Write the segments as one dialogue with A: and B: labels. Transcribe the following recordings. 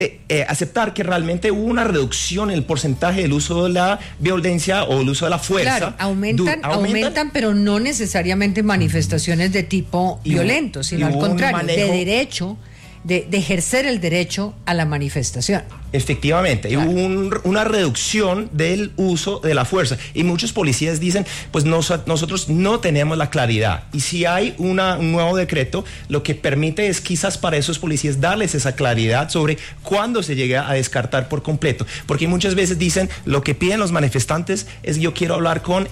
A: aceptar que realmente hubo una reducción en el porcentaje del uso de la violencia o el uso de la fuerza.
B: Claro, aumentan, pero no necesariamente manifestaciones de tipo violento, sino al contrario, de derecho, de ejercer el derecho a la manifestación.
A: Efectivamente, claro. Hubo una reducción del uso de la fuerza y muchos policías dicen, pues nosotros no tenemos la claridad, y si hay un nuevo decreto, lo que permite es quizás para esos policías darles esa claridad sobre cuándo se llega a descartar por completo, porque muchas veces dicen, lo que piden los manifestantes es, yo quiero hablar con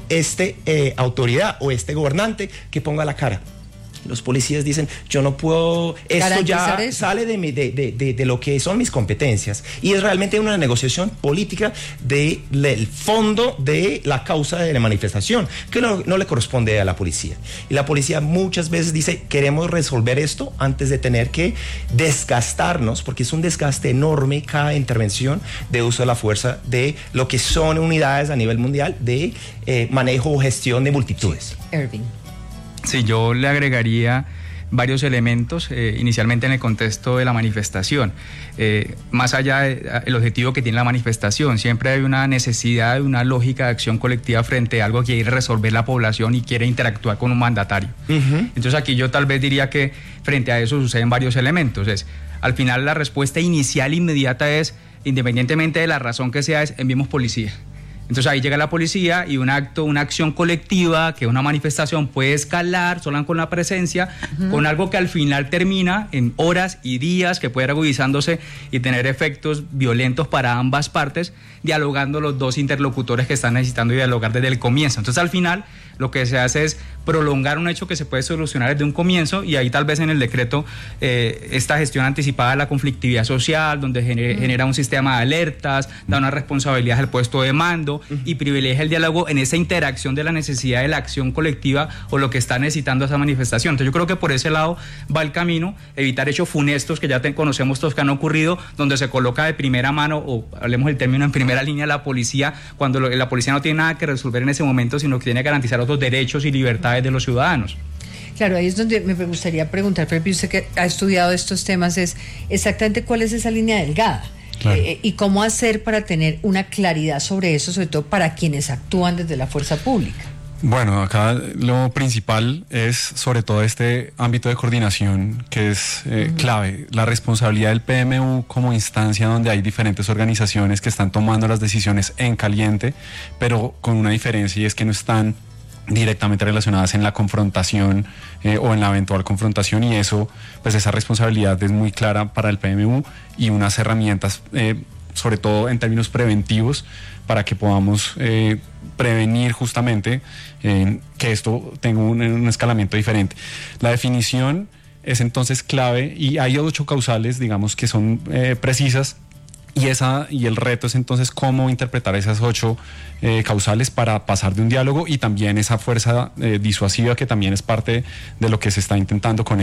A: autoridad o gobernante que ponga la cara. Los policías dicen, yo no puedo, esto ya sale de lo que son mis competencias, y es realmente una negociación política del fondo de la causa de la manifestación, que no le corresponde a la policía. Y la policía muchas veces dice, queremos resolver esto antes de tener que desgastarnos, porque es un desgaste enorme cada intervención de uso de la fuerza de lo que son unidades a nivel mundial de manejo o gestión de multitudes.
B: Ervin.
C: Sí, yo le agregaría varios elementos, inicialmente en el contexto de la manifestación. Más allá del objetivo que tiene la manifestación, siempre hay una necesidad de una lógica de acción colectiva frente a algo que quiere resolver la población y quiere interactuar con un mandatario. Entonces aquí yo tal vez diría que frente a eso suceden varios elementos. Al final la respuesta inicial inmediata es, independientemente de la razón que sea, es enviemos policía. Entonces ahí llega la policía y una acción colectiva, que una manifestación puede escalar solo con la presencia, con algo que al final termina en horas y días, que puede ir agudizándose y tener efectos violentos para ambas partes, dialogando los dos interlocutores que están necesitando dialogar desde el comienzo. Entonces al final lo que se hace es prolongar un hecho que se puede solucionar desde un comienzo, y ahí tal vez en el decreto esta gestión anticipada de la conflictividad social, donde genera un sistema de alertas, da una responsabilidad al puesto de mando y privilegia el diálogo en esa interacción de la necesidad de la acción colectiva o lo que está necesitando esa manifestación. Entonces yo creo que por ese lado va el camino, evitar hechos funestos que ya conocemos todos que han ocurrido, donde se coloca de primera mano, o hablemos del término en primera línea, la policía, cuando la policía no tiene nada que resolver en ese momento, sino que tiene que garantizar otros derechos y libertades de los ciudadanos.
B: Claro, ahí es donde me gustaría preguntar, Pepe, usted que ha estudiado estos temas, es exactamente cuál es esa línea delgada. Claro. Y cómo hacer para tener una claridad sobre eso, sobre todo para quienes actúan desde la fuerza pública.
D: Bueno, acá lo principal es sobre todo este ámbito de coordinación que es clave, la responsabilidad del PMU como instancia donde hay diferentes organizaciones que están tomando las decisiones en caliente, pero con una diferencia, y es que no están directamente relacionadas en la confrontación o en la eventual confrontación, y eso, pues esa responsabilidad es muy clara para el PMU y unas herramientas, sobre todo en términos preventivos, para que podamos prevenir justamente que esto tenga un escalamiento diferente. La definición es entonces clave, y hay 8 causales, digamos, que son precisas, y el reto es entonces cómo interpretar esas 8 causales para pasar de un diálogo, y también esa fuerza disuasiva que también es parte de lo que se está intentando con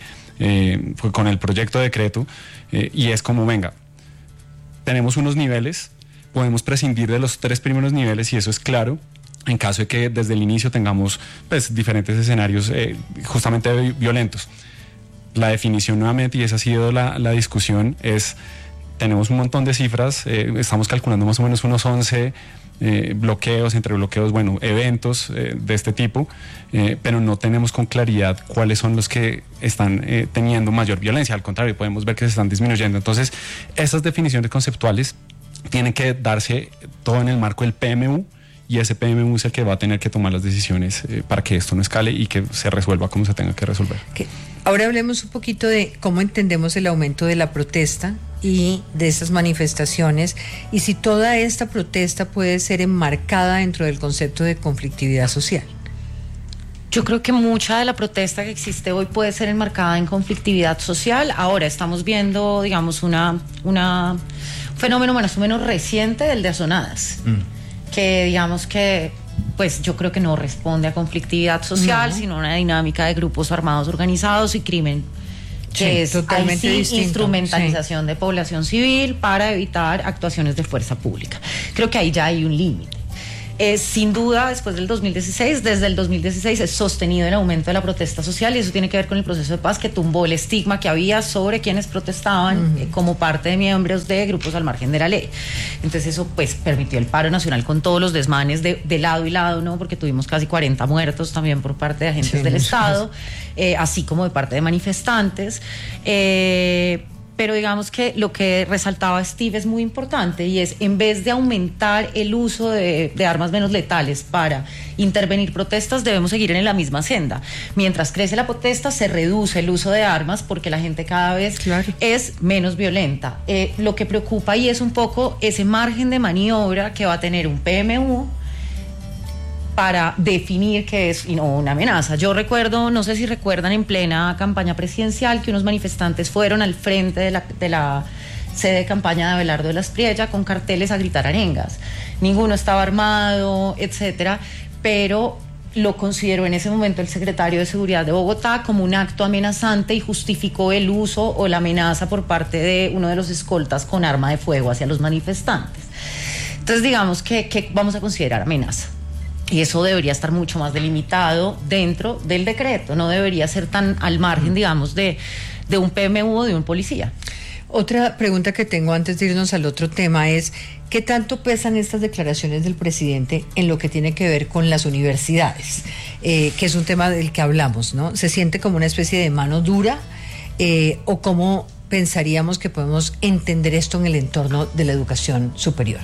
D: con el proyecto de decreto, y es como, venga, tenemos unos niveles, podemos prescindir de los 3 primeros niveles, y eso es claro, en caso de que desde el inicio tengamos pues diferentes escenarios justamente violentos. La definición nuevamente, y esa ha sido la discusión, es: tenemos un montón de cifras, estamos calculando más o menos unos 11 eventos de este tipo, pero no tenemos con claridad cuáles son los que están teniendo mayor violencia. Al contrario, podemos ver que se están disminuyendo. Entonces, esas definiciones conceptuales tienen que darse todo en el marco del PMU, y ese PMU es el que va a tener que tomar las decisiones para que esto no escale y que se resuelva como se tenga que resolver.
B: Okay. Ahora hablemos un poquito de cómo entendemos el aumento de la protesta y de estas manifestaciones, y si toda esta protesta puede ser enmarcada dentro del concepto de conflictividad social.
E: Yo creo que mucha de la protesta que existe hoy puede ser enmarcada en conflictividad social. Ahora estamos viendo, digamos, un fenómeno más o menos reciente del de azonadas, que digamos que pues yo creo que no responde a conflictividad social, sino a una dinámica de grupos armados organizados y crimen, que es totalmente distinto. Instrumentalización de población civil para evitar actuaciones de fuerza pública. Creo que ahí ya hay un límite. Sin duda, después del 2016, desde el 2016 es sostenido el aumento de la protesta social, y eso tiene que ver con el proceso de paz que tumbó el estigma que había sobre quienes protestaban como parte de miembros de grupos al margen de la ley. Entonces eso pues permitió el paro nacional con todos los desmanes de lado y lado, ¿no? Porque tuvimos casi 40 muertos también por parte de agentes del Estado, así como de parte de manifestantes. Pero digamos que lo que resaltaba Steve es muy importante, y es, en vez de aumentar el uso de armas menos letales para intervenir protestas, debemos seguir en la misma senda. Mientras crece la protesta, se reduce el uso de armas porque la gente cada vez es menos violenta. Lo que preocupa ahí es un poco ese margen de maniobra que va a tener un PMU para definir qué es y no una amenaza. Yo recuerdo, no sé si recuerdan, en plena campaña presidencial, que unos manifestantes fueron al frente de la sede de campaña de Abelardo de la Espriella con carteles a gritar arengas. Ninguno estaba armado, etcétera, pero lo consideró en ese momento el secretario de Seguridad de Bogotá como un acto amenazante y justificó el uso o la amenaza por parte de uno de los escoltas con arma de fuego hacia los manifestantes. Entonces, digamos que vamos a considerar amenaza. Y eso debería estar mucho más delimitado dentro del decreto, no debería ser tan al margen, digamos, de un PMU o de un policía.
B: Otra pregunta que tengo antes de irnos al otro tema es, ¿qué tanto pesan estas declaraciones del presidente en lo que tiene que ver con las universidades? Que es un tema del que hablamos, ¿no? ¿Se siente como una especie de mano dura? ¿O cómo pensaríamos que podemos entender esto en el entorno de la educación superior?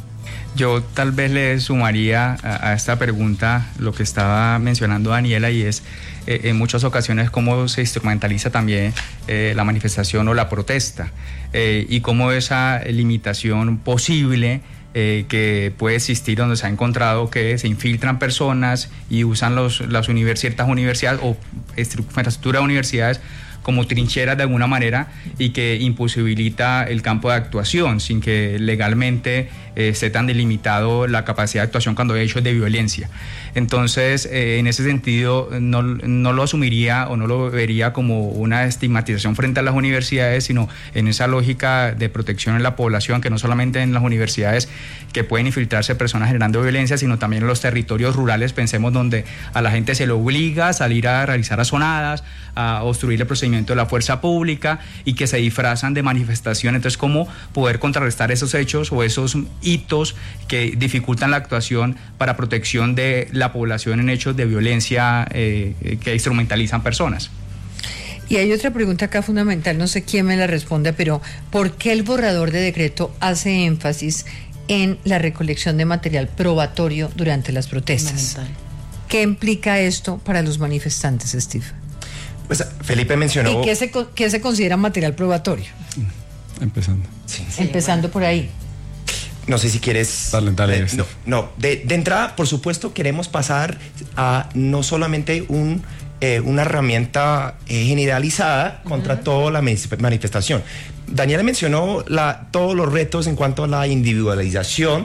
C: Yo tal vez le sumaría a esta pregunta lo que estaba mencionando Daniela, y es en muchas ocasiones cómo se instrumentaliza también la manifestación o la protesta, y cómo esa limitación posible que puede existir, donde se ha encontrado que se infiltran personas y usan ciertas universidades o infraestructura de universidades como trincheras de alguna manera, y que imposibilita el campo de actuación sin que legalmente esté tan delimitado la capacidad de actuación cuando hay hechos de violencia. Entonces, en ese sentido, no lo asumiría o no lo vería como una estigmatización frente a las universidades, sino en esa lógica de protección en la población, que no solamente en las universidades que pueden infiltrarse personas generando violencia, sino también en los territorios rurales, pensemos, donde a la gente se le obliga a salir a realizar azonadas, a obstruir el procedimiento de la fuerza pública, y que se disfrazan de manifestación. Entonces, ¿cómo poder contrarrestar esos hechos o esos hitos que dificultan la actuación para protección de la población en hechos de violencia que instrumentalizan personas?
B: Y hay otra pregunta acá fundamental, no sé quién me la responda, pero ¿por qué el borrador de decreto hace énfasis en la recolección de material probatorio durante las protestas? ¿Qué implica esto para los manifestantes, Steve?
A: Pues Felipe mencionó...
B: ¿Y qué se considera material probatorio?
D: Empezando.
A: Sí.
B: Empezando por ahí.
A: No sé si quieres...
D: Dale.
A: De entrada, por supuesto, queremos pasar a no solamente una herramienta generalizada contra toda la manifestación. Daniela mencionó todos los retos en cuanto a la individualización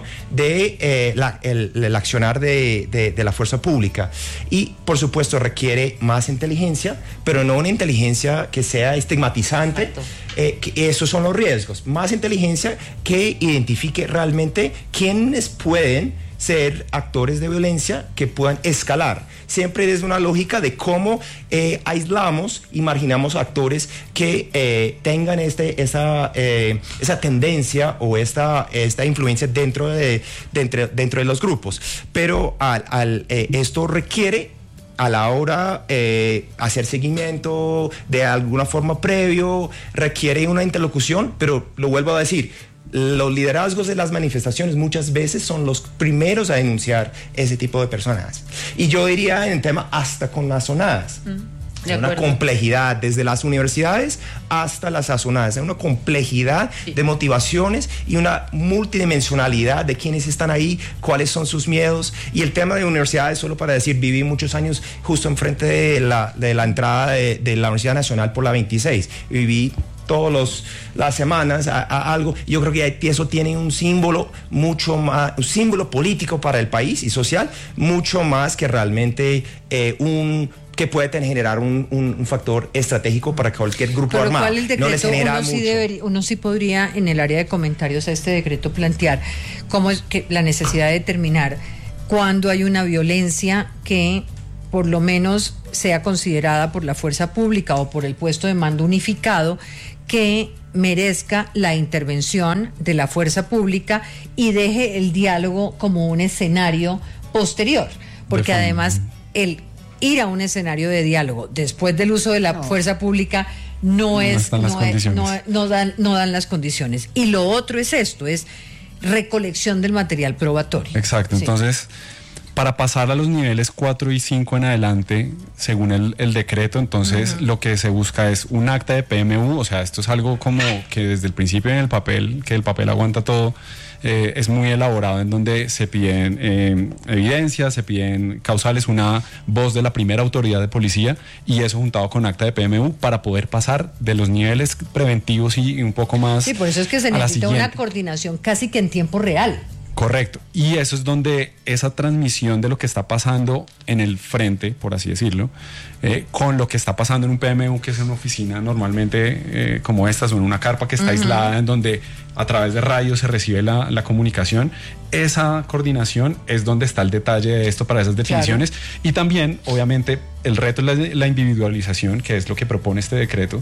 A: de el accionar de la fuerza pública, y por supuesto requiere más inteligencia, pero no una inteligencia que sea estigmatizante. Esos son los riesgos, más inteligencia que identifique realmente quiénes pueden ser actores de violencia que puedan escalar, siempre desde una lógica de cómo aislamos y marginamos actores que tengan esa tendencia o esta influencia dentro de los grupos. Pero esto requiere, a la hora hacer seguimiento de alguna forma previo, requiere una interlocución, pero lo vuelvo a decir, los liderazgos de las manifestaciones muchas veces son los primeros a denunciar ese tipo de personas. Y yo diría en el tema hasta con las zonadas. Una complejidad desde las universidades hasta las azonadas, una complejidad de motivaciones y una multidimensionalidad de quiénes están ahí, cuáles son sus miedos. Y el tema de universidades, solo para decir, viví muchos años justo enfrente de la entrada de la Universidad Nacional por la 26. Viví todas las semanas a algo. Yo creo que eso tiene un símbolo mucho más, un símbolo político para el país y social, mucho más que realmente que puede generar un factor estratégico para cualquier grupo armado.
B: Cual el decreto,
A: no les genera mucho.
B: Uno sí podría en el área de comentarios a este decreto plantear cómo es que la necesidad de determinar cuando hay una violencia que por lo menos sea considerada por la fuerza pública o por el puesto de mando unificado que merezca la intervención de la fuerza pública y deje el diálogo como un escenario posterior, porque además el ir a un escenario de diálogo después del uso de la fuerza pública no dan las condiciones. Y lo otro es esto, es recolección del material probatorio.
D: Exacto, entonces para pasar a los niveles 4 y 5 en adelante, según el decreto, entonces lo que se busca es un acta de PMU, o sea, esto es algo como que desde el principio en el papel, que el papel aguanta todo, es muy elaborado, en donde se piden evidencias, se piden causales, una voz de la primera autoridad de policía, y eso juntado con acta de PMU para poder pasar de los niveles preventivos y un poco más.
B: Sí, por eso es que se necesita una coordinación casi que en tiempo real.
D: Correcto, y eso es donde esa transmisión de lo que está pasando en el frente, por así decirlo, con lo que está pasando en un PMU, que es una oficina normalmente como esta, o en una carpa que está aislada, en donde a través de radio se recibe la comunicación, esa coordinación es donde está el detalle de esto para esas definiciones. Claro. Y también, obviamente, el reto es la individualización, que es lo que propone este decreto.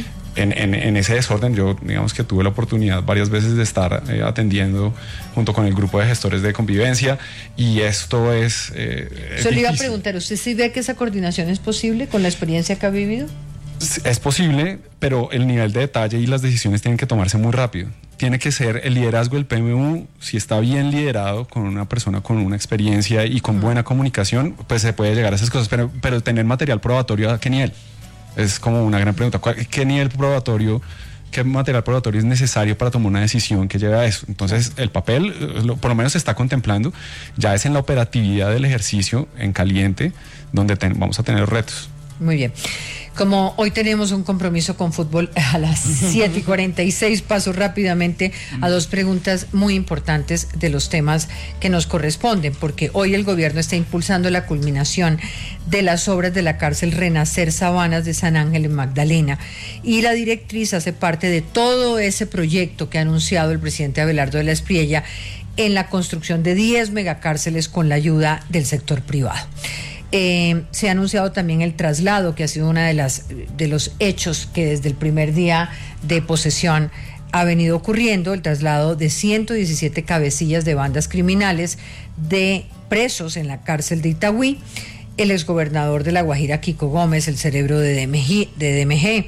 D: En ese desorden, yo digamos que tuve la oportunidad varias veces de estar atendiendo junto con el grupo de gestores de convivencia, y esto es
B: yo le iba a preguntar, ¿usted sí ve que esa coordinación es posible con la experiencia que ha vivido?
D: Es posible, pero el nivel de detalle y las decisiones tienen que tomarse muy rápido. Tiene que ser el liderazgo del PMU, si está bien liderado con una persona con una experiencia y con buena comunicación, pues se puede llegar a esas cosas, pero tener material probatorio, ¿a qué nivel? Es como una gran pregunta. ¿Qué nivel probatorio, qué material probatorio es necesario para tomar una decisión que lleve a eso? Entonces, el papel, por lo menos se está contemplando, ya es en la operatividad del ejercicio en caliente donde vamos a tener retos.
B: Muy bien. Como hoy tenemos un compromiso con fútbol a las 7:46, paso rápidamente a dos preguntas muy importantes de los temas que nos corresponden, porque hoy el gobierno está impulsando la culminación de las obras de la cárcel Renacer Sabanas de San Ángel en Magdalena, y la directriz hace parte de todo ese proyecto que ha anunciado el presidente Abelardo de la Espriella en la construcción de 10 megacárceles con la ayuda del sector privado. Se ha anunciado también el traslado, que ha sido una de los hechos que desde el primer día de posesión ha venido ocurriendo, el traslado de 117 cabecillas de bandas criminales de presos en la cárcel de Itagüí. El exgobernador de La Guajira, Kiko Gómez, el cerebro de DMG,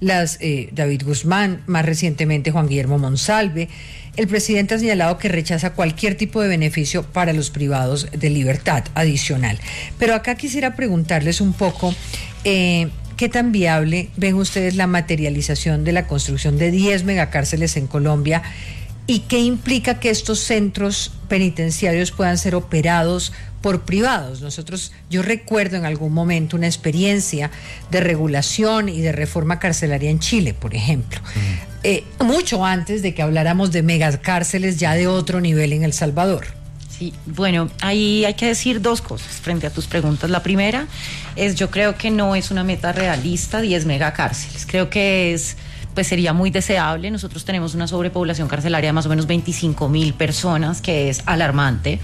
B: David Guzmán, más recientemente Juan Guillermo Monsalve. El presidente ha señalado que rechaza cualquier tipo de beneficio para los privados de libertad adicional. Pero acá quisiera preguntarles un poco, ¿qué tan viable ven ustedes la materialización de la construcción de 10 megacárceles en Colombia? ¿Y qué implica que estos centros penitenciarios puedan ser operados por privados? Yo recuerdo en algún momento una experiencia de regulación y de reforma carcelaria en Chile, por ejemplo. Mucho antes de que habláramos de megacárceles ya de otro nivel en El Salvador.
E: Sí, bueno, ahí hay que decir dos cosas frente a tus preguntas. La primera es, yo creo que no es una meta realista 10 megacárceles. Creo que sería muy deseable. Nosotros tenemos una sobrepoblación carcelaria de más o menos 25.000 personas, que es alarmante.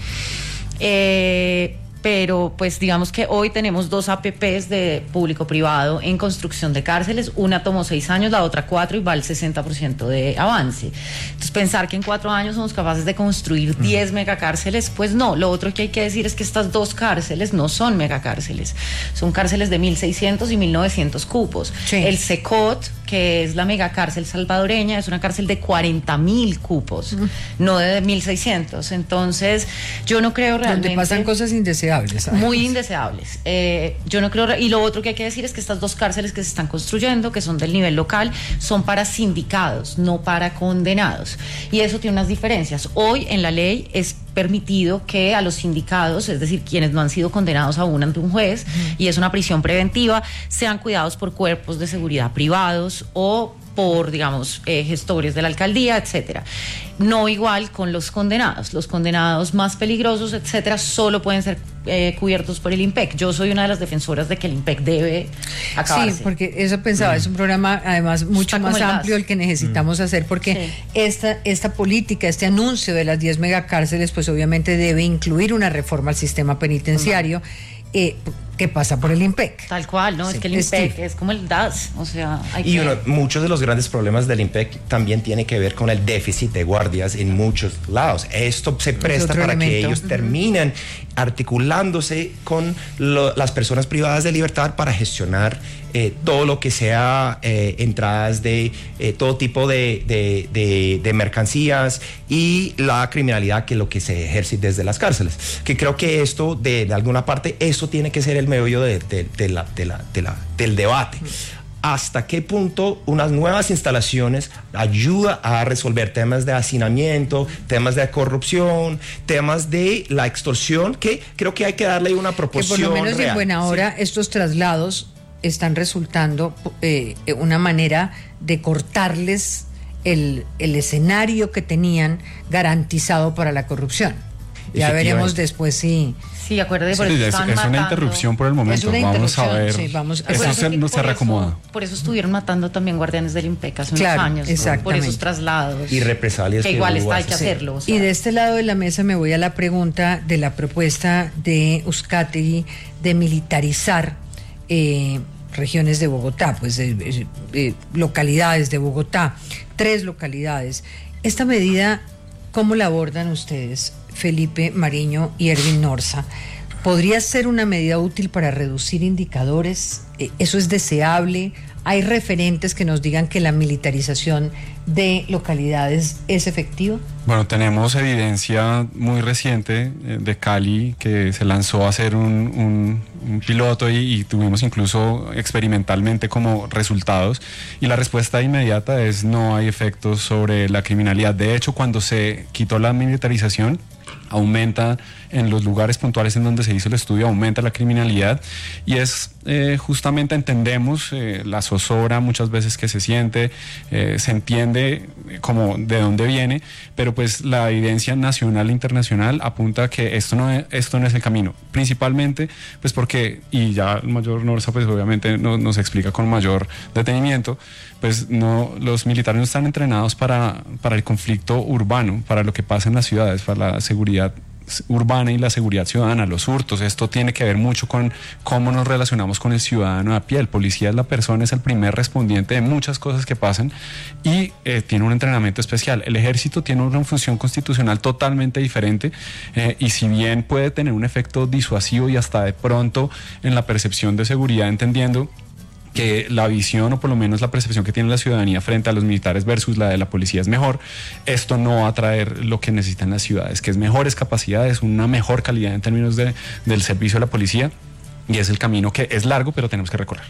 E: Pero pues digamos que hoy tenemos 2 APPs de público-privado en construcción de cárceles. Una tomó 6 años, la otra 4, y va al 60% de avance. Entonces, pensar que en 4 años somos capaces de construir 10 megacárceles, pues no. Lo otro que hay que decir es que estas 2 cárceles no son megacárceles, son cárceles de 1.600 y 1.900 cupos. Sí. El SECOT, que es la megacárcel salvadoreña, es una cárcel de 40.000 cupos, no de 1.600. Entonces, yo no creo realmente...
B: Donde pasan cosas indeseables.
E: Muy indeseables. Yo no creo. Y lo otro que hay que decir es que estas 2 cárceles que se están construyendo, que son del nivel local, son para sindicados, no para condenados. Y eso tiene unas diferencias. Hoy en la ley es permitido que a los sindicados, es decir, quienes no han sido condenados aún ante un juez, y es una prisión preventiva, sean cuidados por cuerpos de seguridad privados o por, digamos, gestores de la alcaldía, etcétera. No igual con los condenados más peligrosos, etcétera, solo pueden ser cubiertos por el IMPEC. Yo soy una de las defensoras de que el IMPEC debe acabarse.
B: Sí, porque eso pensaba, es un programa además mucho más amplio el que necesitamos hacer, porque esta política, este anuncio de las 10 megacárceles, pues obviamente debe incluir una reforma al sistema penitenciario. Que pasa por el IMPEC.
E: Tal cual, ¿no? Sí. Es que el IMPEC es como el DAS, o sea...
A: muchos de los grandes problemas del IMPEC también tiene que ver con el déficit de guardias en muchos lados. Esto se presta para que ellos terminen articulándose con las personas privadas de libertad para gestionar todo lo que sea entradas de todo tipo de mercancías y la criminalidad, que es lo que se ejerce desde las cárceles. Que creo que esto, de alguna parte, esto tiene que ser el meollo del debate. ¿Hasta qué punto unas nuevas instalaciones ayuda a resolver temas de hacinamiento, temas de corrupción, temas de la extorsión, que creo que hay que darle una proporción
B: que por lo menos
A: real?
B: En buena hora estos traslados están resultando una manera de cortarles el escenario que tenían garantizado para la corrupción. Ya veremos después si...
E: Sí, acuérdate, por eso
D: es una interrupción por el momento. Vamos a ver.
B: Sí,
D: eso se reacomoda.
E: Por eso estuvieron matando también guardianes del IMPEC hace unos años, ¿no? Por esos traslados.
A: Y represalias.
E: Que igual hay que hacerlo. O sea.
B: Y de este lado de la mesa me voy a la pregunta de la propuesta de Uzcategui de militarizar regiones de Bogotá, pues localidades de Bogotá, 3 localidades. Esta medida, ¿cómo la abordan ustedes, Felipe Mariño y Erwin Norza? ¿Podría ser una medida útil para reducir indicadores? ¿Eso es deseable? ¿Hay referentes que nos digan que la militarización de localidades es efectiva?
D: Bueno, tenemos evidencia muy reciente de Cali, que se lanzó a hacer un piloto y tuvimos incluso experimentalmente como resultados, y la respuesta inmediata es: no hay efectos sobre la criminalidad. De hecho, cuando se quitó la militarización, aumenta en los lugares puntuales en donde se hizo el estudio, aumenta la criminalidad, y es justamente entendemos la zozobra muchas veces que se siente, se entiende como de dónde viene, pero pues la evidencia nacional e internacional apunta que esto no es el camino, principalmente pues porque, y ya el mayor Norza pues obviamente nos explica con mayor detenimiento, pues los militares no están entrenados para el conflicto urbano, para lo que pasa en las ciudades, para la seguridad urbana y la seguridad ciudadana, los hurtos. Esto tiene que ver mucho con cómo nos relacionamos con el ciudadano a pie. El policía es la persona, es el primer respondiente de muchas cosas que pasan, y tiene un entrenamiento especial. El ejército tiene una función constitucional totalmente diferente, y si bien puede tener un efecto disuasivo y hasta de pronto en la percepción de seguridad, entendiendo que la visión, o por lo menos la percepción que tiene la ciudadanía frente a los militares versus la de la policía es mejor, esto no va a traer lo que necesitan las ciudades, que es mejores capacidades, una mejor calidad en términos del servicio de la policía, y es el camino que es largo, pero tenemos que recorrer.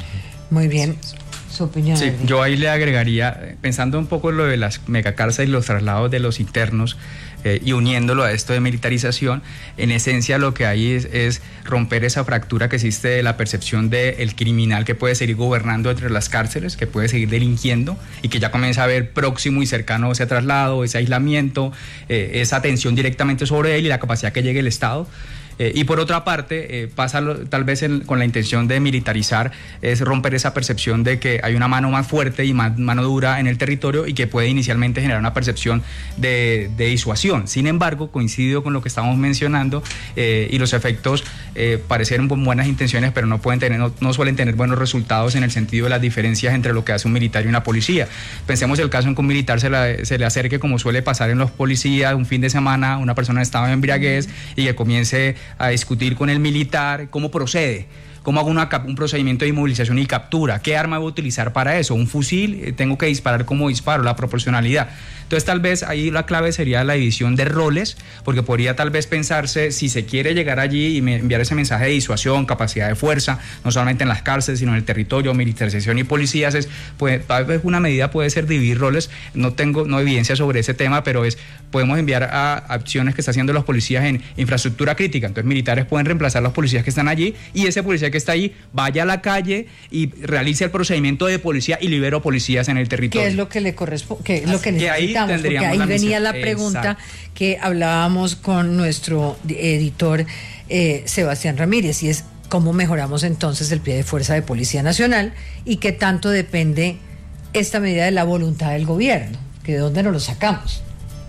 B: Muy bien. Su opinión.
C: Sí, yo ahí le agregaría, pensando un poco en lo de las megacárceles y los traslados de los internos, y uniéndolo a esto de militarización, en esencia lo que hay es romper esa fractura que existe de la percepción del criminal que puede seguir gobernando entre las cárceles, que puede seguir delinquiendo y que ya comienza a ver próximo y cercano ese traslado, ese aislamiento, esa atención directamente sobre él y la capacidad que llegue el Estado. Y por otra parte, pasa tal vez con la intención de militarizar, es romper esa percepción de que hay una mano más fuerte y más mano dura en el territorio y que puede inicialmente generar una percepción de disuasión. Sin embargo, coincido con lo que estamos mencionando, y los efectos parecen con buenas intenciones, pero no suelen tener buenos resultados en el sentido de las diferencias entre lo que hace un militar y una policía. Pensemos el caso en que un militar se le acerque, como suele pasar en los policías, un fin de semana, una persona en estado de embriaguez y que comience a discutir con el militar cómo procede, cómo hago un procedimiento de inmovilización y captura, qué arma voy a utilizar para eso, un fusil, tengo que disparar como disparo, la proporcionalidad. Entonces tal vez ahí la clave sería la división de roles, porque podría tal vez pensarse, si se quiere llegar allí y enviar ese mensaje de disuasión, capacidad de fuerza, no solamente en las cárceles, sino en el territorio, militarización y policías, tal vez una medida puede ser dividir roles. No evidencia sobre ese tema, pero podemos enviar a acciones que están haciendo los policías en infraestructura crítica. Entonces militares pueden reemplazar a los policías que están allí, y ese policía policía que está ahí vaya a la calle y realice el procedimiento de policía y libero policías en el territorio.
B: ¿Qué es lo que le corresponde? ¿Qué es lo que necesitamos?
C: Porque
B: ahí venía la pregunta que hablábamos con nuestro editor Sebastián Ramírez, y es cómo mejoramos entonces el pie de fuerza de Policía Nacional y qué tanto depende esta medida de la voluntad del gobierno, que de dónde nos lo sacamos.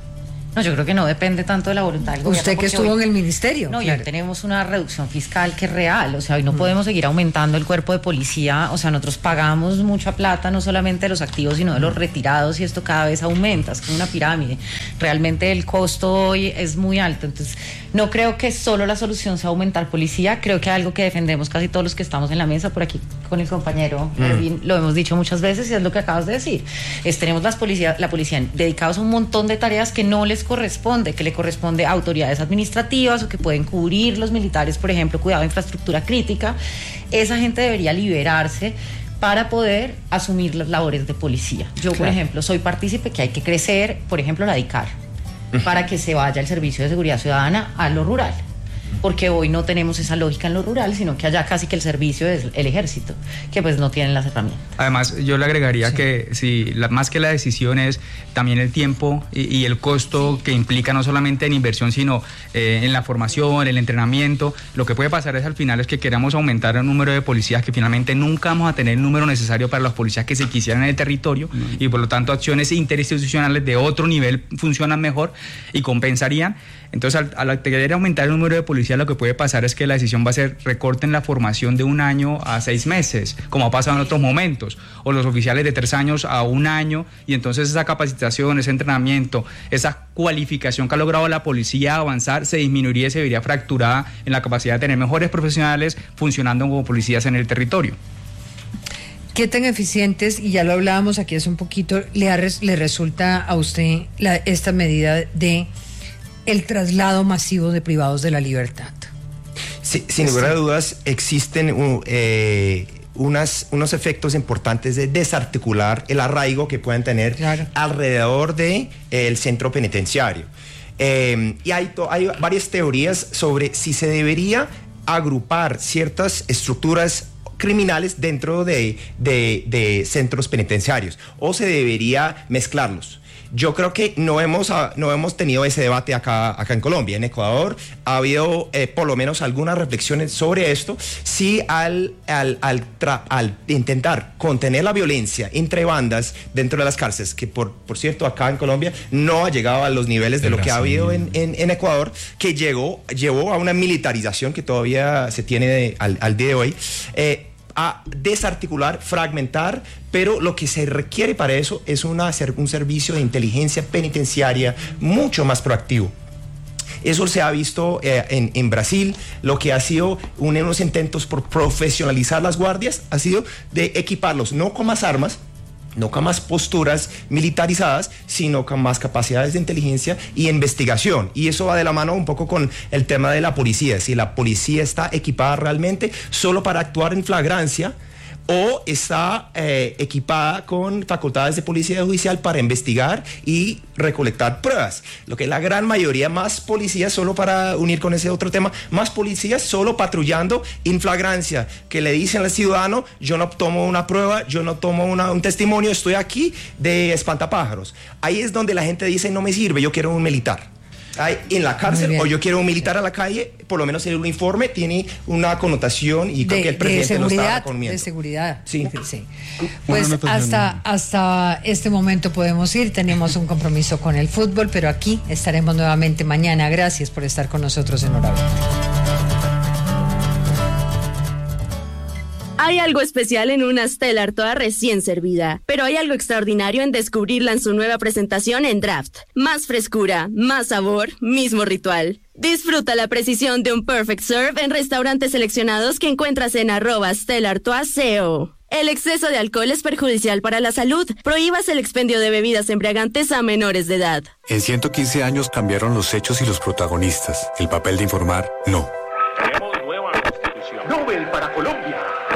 E: No, yo creo que no depende tanto de la voluntad del gobierno.
B: Usted que estuvo en el ministerio.
E: No,
B: claro.
E: Y hoy tenemos una reducción fiscal que es real, o sea, hoy no podemos seguir aumentando el cuerpo de policía, o sea, nosotros pagamos mucha plata, no solamente de los activos, sino de los retirados, y esto cada vez aumenta, es como una pirámide. Realmente el costo hoy es muy alto, entonces no creo que solo la solución sea aumentar policía, creo que algo que defendemos casi todos los que estamos en la mesa, por aquí con el compañero Erwin, lo hemos dicho muchas veces y es lo que acabas de decir, tenemos la policía dedicados a un montón de tareas que no les corresponde, que le corresponde a autoridades administrativas o que pueden cubrir los militares, por ejemplo, cuidado de infraestructura crítica. Esa gente debería liberarse para poder asumir las labores de policía. Yo, por ejemplo, soy partícipe que hay que crecer, por ejemplo, la DICAR, para que se vaya el servicio de seguridad ciudadana a lo rural. Porque hoy no tenemos esa lógica en lo rural, sino que allá casi que el servicio es el ejército, que pues no tienen las herramientas.
C: Además, yo le agregaría que más que la decisión es también el tiempo y el costo que implica no solamente en inversión, sino en la formación, el entrenamiento. Lo que puede pasar es al final es que queramos aumentar el número de policías, que finalmente nunca vamos a tener el número necesario para los policías que se quisieran en el territorio, y por lo tanto acciones interinstitucionales de otro nivel funcionan mejor y compensarían. Entonces, al querer aumentar el número de policías, lo que puede pasar es que la decisión va a ser recorten la formación de 1 año a 6 meses, como ha pasado en otros momentos, o los oficiales de 3 años a 1 año, y entonces esa capacitación, ese entrenamiento, esa cualificación que ha logrado la policía avanzar se disminuiría y se vería fracturada en la capacidad de tener mejores profesionales funcionando como policías en el territorio.
B: ¿Qué tan eficientes, y ya lo hablábamos aquí hace un poquito, le resulta a usted esta medida de el traslado masivo de privados de la libertad?
A: Sí, sin lugar a dudas existen unos efectos importantes de desarticular el arraigo que pueden tener alrededor de el centro penitenciario. Y hay varias teorías sobre si se debería agrupar ciertas estructuras criminales dentro de centros penitenciarios o se debería mezclarlos. Yo creo que no hemos tenido ese debate acá en Colombia. En Ecuador ha habido por lo menos algunas reflexiones sobre esto. Sí, al intentar contener la violencia entre bandas dentro de las cárceles, que por cierto acá en Colombia no ha llegado a los niveles de lo que ha habido en Ecuador, que llevó a una militarización que todavía se tiene al día de hoy. A desarticular, fragmentar, pero lo que se requiere para eso es un servicio de inteligencia penitenciaria mucho más proactivo. Eso se ha visto en Brasil. Lo que ha sido unos intentos por profesionalizar las guardias ha sido de equiparlos no con más armas, no con más posturas militarizadas, sino con más capacidades de inteligencia y investigación. Y eso va de la mano un poco con el tema de la policía. Si la policía está equipada realmente solo para actuar en flagrancia o está equipada con facultades de policía judicial para investigar y recolectar pruebas. Lo que la gran mayoría, más policías, solo para unir con ese otro tema, más policías solo patrullando en flagrancia, que le dicen al ciudadano, yo no tomo una prueba, yo no tomo un testimonio, estoy aquí de espantapájaros. Ahí es donde la gente dice, no me sirve, yo quiero un militar en la cárcel, o yo quiero un militar a la calle. Por lo menos el uniforme tiene una connotación y creo que el presidente lo está recomiendo.
B: De seguridad. Sí.
D: Pues
B: hasta este momento podemos ir. Tenemos un compromiso con el fútbol, pero aquí estaremos nuevamente mañana. Gracias por estar con nosotros en Hora 20.
F: Hay algo especial en una Stella Artois recién servida, pero hay algo extraordinario en descubrirla en su nueva presentación en Draft. Más frescura, más sabor, mismo ritual. Disfruta la precisión de un Perfect Serve en restaurantes seleccionados que encuentras en @StellaArtois.co. El exceso de alcohol es perjudicial para la salud. Prohíbas el expendio de bebidas embriagantes a menores de edad.
G: En 115 años cambiaron los hechos y los protagonistas. El papel de informar, no.
H: Tenemos nueva constitución. Nobel para Colombia.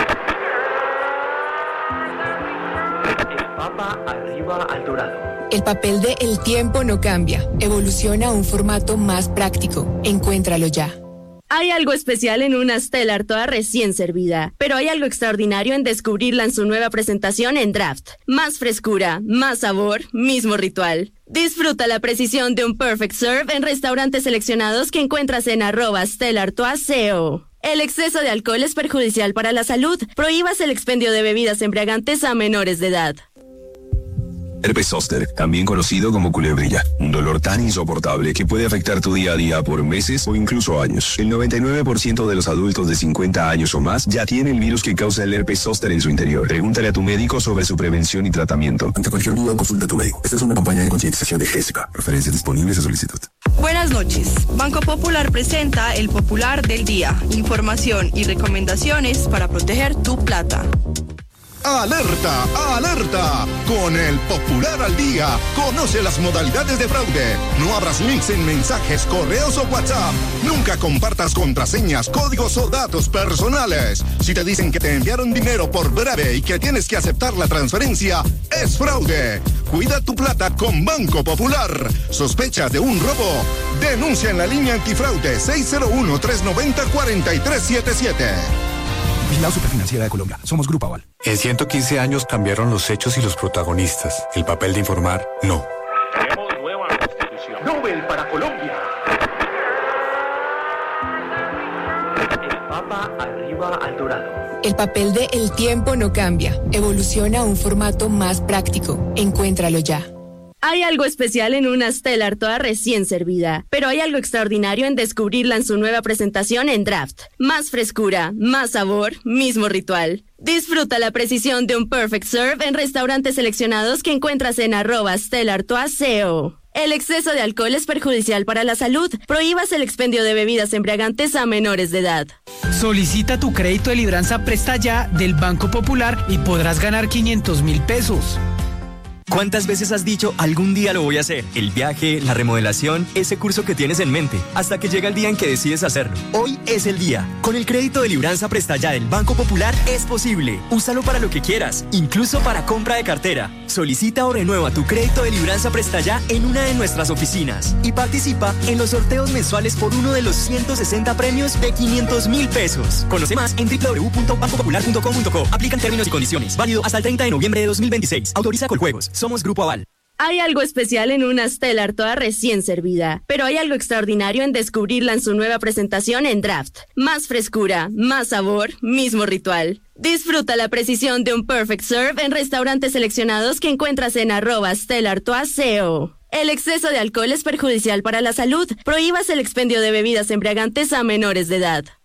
H: Papa arriba al dorado.
I: El papel de El tiempo no cambia. Evoluciona a un formato más práctico. Encuéntralo ya.
F: Hay algo especial en una Stellar toda recién servida, pero hay algo extraordinario en descubrirla en su nueva presentación en Draft. Más frescura, más sabor, mismo ritual. Disfruta la precisión de un perfect serve en restaurantes seleccionados que encuentras en @StellarToaCO. El exceso de alcohol es perjudicial para la salud. Prohíbas el expendio de bebidas embriagantes a menores de edad.
I: Herpes zóster, también conocido como culebrilla, un dolor tan insoportable que puede afectar tu día a día por meses o incluso años. El 99% de los adultos de 50 años o más ya tienen el virus que causa el herpes zóster en su interior. Pregúntale a tu médico sobre su prevención y tratamiento.
J: Ante cualquier duda, consulta a tu médico. Esta es una campaña de concientización de Jessica. Referencias disponibles a solicitud.
K: Buenas noches. Banco Popular presenta el Popular del Día. Información y recomendaciones para proteger tu plata.
L: ¡Alerta! ¡Alerta! Con el Popular al Día, conoce las modalidades de fraude. No abras links en mensajes, correos o WhatsApp. Nunca compartas contraseñas, códigos o datos personales. Si te dicen que te enviaron dinero por breve y que tienes que aceptar la transferencia, es fraude. Cuida tu plata con Banco Popular. ¿Sospechas de un robo? Denuncia en la línea antifraude 601-390-4377.
M: Vigilado Superfinanciera de Colombia. Somos Grupo Aval.
G: En 115 años cambiaron los hechos y los protagonistas. El papel de informar, no.
H: Tenemos nueva constitución. Nobel para Colombia. El Papa arriba al dorado.
N: El papel de El Tiempo no cambia. Evoluciona a un formato más práctico. Encuéntralo ya.
F: Hay algo especial en una Stellar toda recién servida, pero hay algo extraordinario en descubrirla en su nueva presentación en Draft. Más frescura, más sabor, mismo ritual. Disfruta la precisión de un perfect serve en restaurantes seleccionados que encuentras en @StellarToaCO. El exceso de alcohol es perjudicial para la salud. Prohíbas el expendio de bebidas embriagantes a menores de edad.
O: Solicita tu crédito de libranza Presta Ya del Banco Popular y podrás ganar 500.000 pesos.
P: ¿Cuántas veces has dicho algún día lo voy a hacer? El viaje, la remodelación, ese curso que tienes en mente, hasta que llega el día en que decides hacerlo. Hoy es el día. Con el crédito de libranza Presta Ya del Banco Popular es posible. Úsalo para lo que quieras, incluso para compra de cartera. Solicita o renueva tu crédito de libranza Presta Ya en una de nuestras oficinas y participa en los sorteos mensuales por uno de los 160 premios de 500.000 pesos. Conoce más en www.bancopopular.com.co. Aplican términos y condiciones. Válido hasta el 30 de noviembre de 2026. Autoriza Coljuegos. Somos Grupo Aval.
F: Hay algo especial en una Stellar toda recién servida, pero hay algo extraordinario en descubrirla en su nueva presentación en Draft. Más frescura, más sabor, mismo ritual. Disfruta la precisión de un perfect serve en restaurantes seleccionados que encuentras en @StellarToaCO. El exceso de alcohol es perjudicial para la salud. Prohíbas el expendio de bebidas embriagantes a menores de edad.